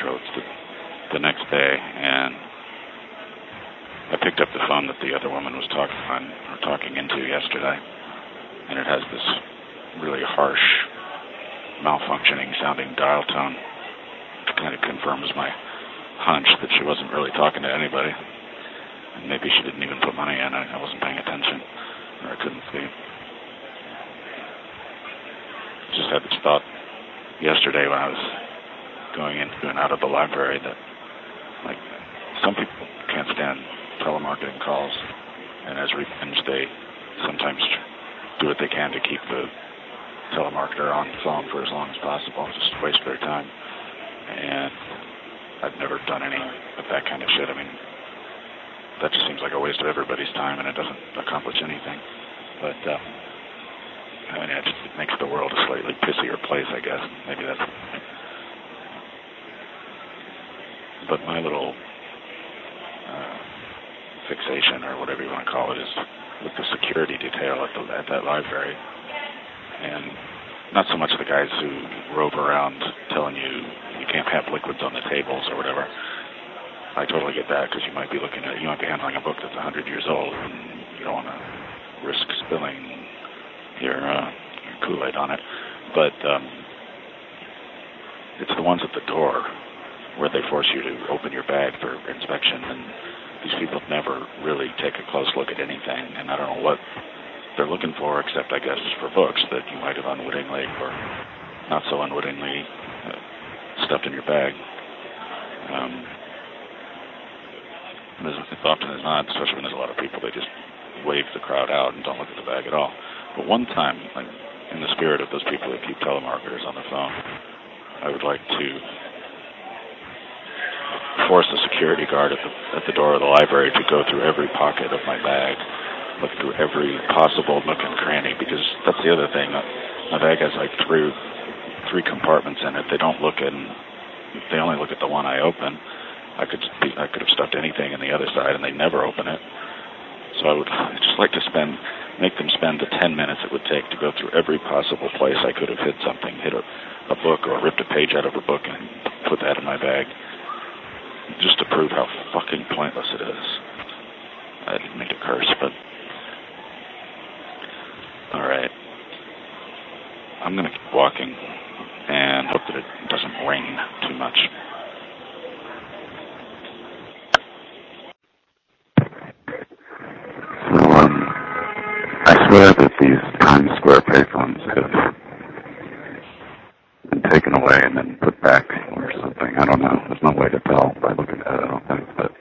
Crossroads the next day, and I picked up the phone that the other woman was talking into yesterday, and it has this really harsh, malfunctioning sounding dial tone. It kind of confirms my hunch that she wasn't really talking to anybody. And maybe she didn't even put money in. I wasn't paying attention, or I couldn't see. Just had this thought yesterday when I was going out of the library that, like, some people can't stand telemarketing calls, and as revenge, they sometimes do what they can to keep the telemarketer on the phone for as long as possible, just waste their time. And I've never done any of that kind of shit. I mean, that just seems like a waste of everybody's time, and it doesn't accomplish anything. But I mean, it makes the world a slightly pissier place, I guess. Maybe that's. But my little fixation, or whatever you want to call it, is with the security detail at that library, and not so much the guys who rove around telling you can't have liquids on the tables or whatever. I totally get that, because you might be handling a book that's 100 years old, and you don't want to risk spilling your Kool-Aid on it. But it's the ones at the door where they force you to open your bag for inspection, and these people never really take a close look at anything, and I don't know what they're looking for, except, I guess, for books that you might have unwittingly or not so unwittingly stuffed in your bag. As often as not, especially when there's a lot of people, they just wave the crowd out and don't look at the bag at all. But one time, like, in the spirit of those people that keep telemarketers on the phone, I would like to force the security guard at the door of the library to go through every pocket of my bag, look through every possible nook and cranny, because that's the other thing. My bag has like three compartments in it. They only look at the one I open. I could have stuffed anything in the other side, and they never open it. So I would just like to make them spend the 10 minutes it would take to go through every possible place I could have hid something, hit a book or ripped a page out of a book and put that in my bag, just to prove how fucking pointless it is. I didn't mean to curse, but all right. I'm going to keep walking and hope that it doesn't rain too much. I swear that these Times Square payphones have been taken away and then put back or something. I don't know. There's no way to tell by looking at it, I don't think. But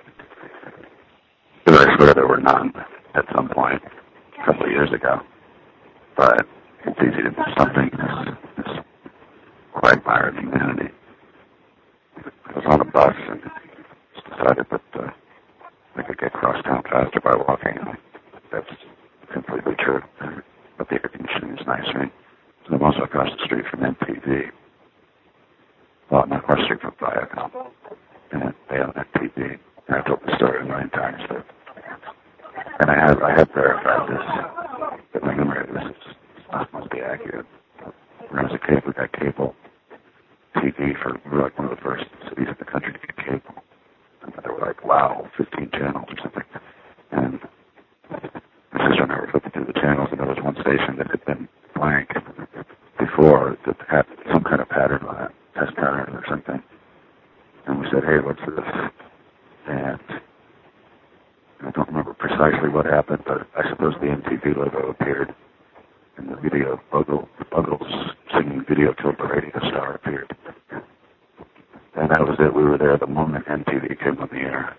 I swear there were none at some point a couple of years ago. But it's easy to do something this quagmire of humanity. I was on a bus and just decided that I could get across town faster by walking. That's completely true. But the air conditioning is nice, right? So I'm also across the street from MTV. Well, not across the street from Viacom. And they own MTV. And I told the story a million times. And I have verified this. That my memory of this must be accurate. When I was a kid, we got cable TV we were like one of the first cities in the country to get cable. And there were like, wow, 15 channels or something. And my sister and I were flipping through the channels, and there was one station that had been blank before that had some kind of pattern on it, test pattern or something. And we said, hey, what's this? And I don't remember precisely what happened, but I suppose the MTV logo appeared, and the video, the Buggles singing Video Killed the Radio Star appeared. And that was it. We were there the moment MTV came on the air.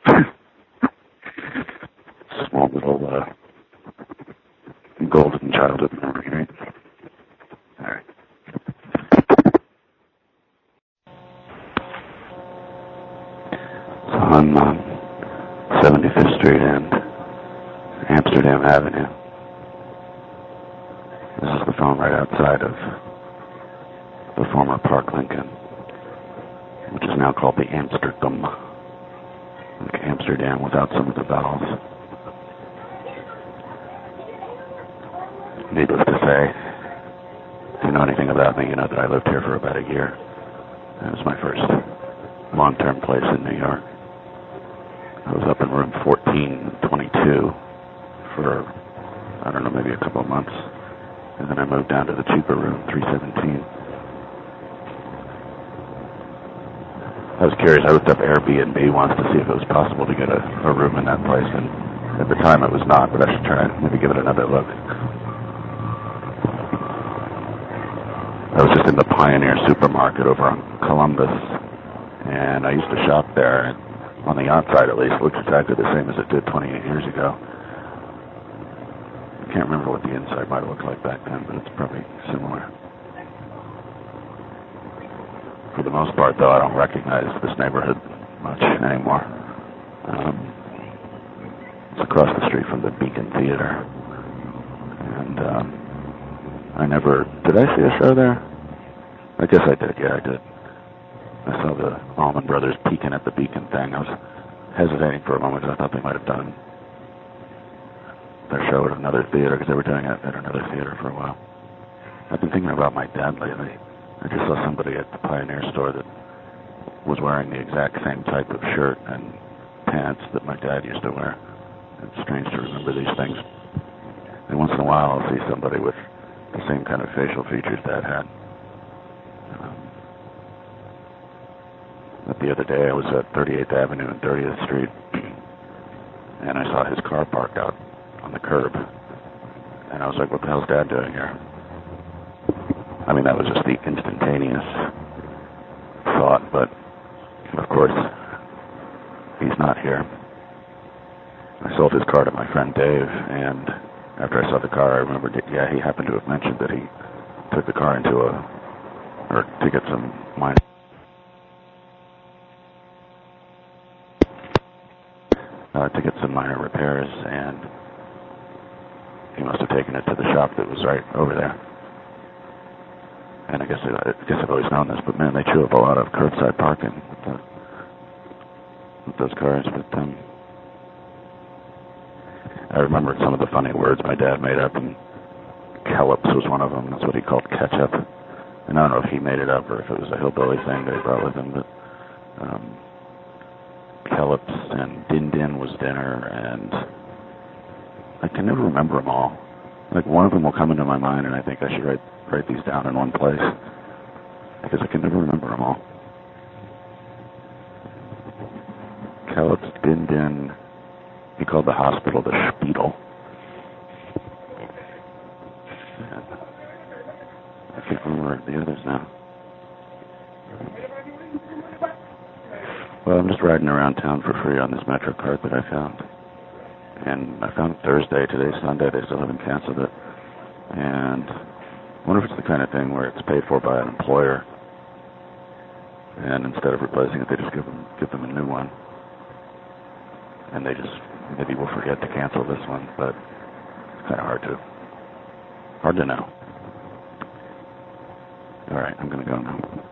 Small little golden childhood memory, right? All right. So I'm on 75th Street and Amsterdam Avenue. This is the phone right outside of the former Park Lincoln, which is now called the Amsterdam. Like Amsterdam without some of the vowels. Needless to say, if you know anything about me, you know that I lived here for about a year. It was my long-term place in New York. I was up in room 1422 for, I don't know, maybe a couple of months. And then I moved down to the cheaper room, 317. I was curious. I looked up Airbnb once to see if it was possible to get a room in that place, and at the time it was not, but I should try and maybe give it another look. I was just in the Pioneer supermarket over on Columbus, and I used to shop there, and on the outside at least, it looks exactly the same as it did 28 years ago. I can't remember what the inside might look like back then, but it's probably similar. For the most part, though, I don't recognize this neighborhood much anymore. It's across the street from the Beacon Theater. And I never... Did I see a show there? I guess I did, yeah, I did. I saw the Allman Brothers peeking at the Beacon thing. I was hesitating for a moment because I thought they might have done their show at another theater, because they were doing it at another theater for a while. I've been thinking about my dad lately. I just saw somebody at the Pioneer store that was wearing the exact same type of shirt and pants that my dad used to wear. It's strange to remember these things. And once in a while I'll see somebody with the same kind of facial features Dad had. But the other day I was at 38th Avenue and 30th Street, and I saw his car parked out on the curb. And I was like, what the hell's Dad doing here? I mean, that was just the instantaneous thought, but of course, he's not here. I sold his car to my friend Dave, and after I saw the car, I remembered, yeah, he happened to have mentioned that he took the car to get some minor repairs, and he must have taken it to the shop that was right over there. And I guess I've always known this, but man, they chew up a lot of curbside parking with those cars. But I remembered some of the funny words my dad made up, and Kellops was one of them. That's what he called ketchup. And I don't know if he made it up or if it was a hillbilly thing that he brought with him, but Kellops and Din Din was dinner, and I can never remember them all. Like, one of them will come into my mind, and I think I should write these down in one place, because I can never remember them all. Kellops, Din Din, he called the hospital the Spital. I can't remember the others now. Well, I'm just riding around town for free on this Metro card that I found. And I found it Thursday. Today's Sunday. They still haven't canceled it. And I wonder if it's the kind of thing where it's paid for by an employer, and instead of replacing it, they just give them a new one. And they just maybe will forget to cancel this one, but it's kind of hard to know. All right, I'm going to go now.